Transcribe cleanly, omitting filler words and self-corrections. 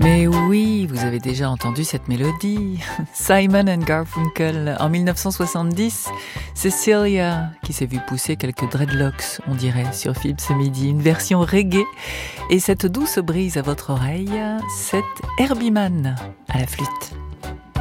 Mais oui, vous avez déjà entendu cette mélodie. Simon and Garfunkel, en 1970, Cecilia, qui s'est vue pousser quelques dreadlocks, on dirait, sur Philippe ce midi, une version reggae. Et cette douce brise à votre oreille, c'est Herbie Mann à la flûte.